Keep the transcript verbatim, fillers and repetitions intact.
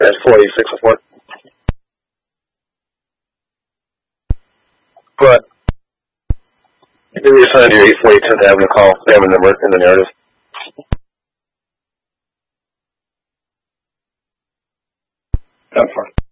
That's four eight six four. But maybe assign your eight four eight tenth Avenue call. They have a number in the narrative. That's fine.